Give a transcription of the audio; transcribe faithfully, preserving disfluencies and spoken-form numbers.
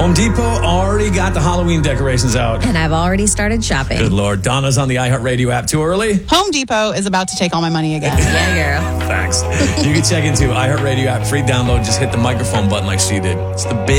Home Depot already got the Halloween decorations out. And I've already started shopping. Good Lord. Donna's on the iHeartRadio app. Too early? Home Depot is about to take all my money again. Yeah, girl. Thanks. You can check into iHeartRadio app. Free download. Just hit the microphone button like she did. It's the big